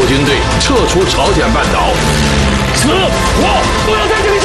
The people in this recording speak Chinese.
军队撤出朝鲜半岛。死活都要在这里。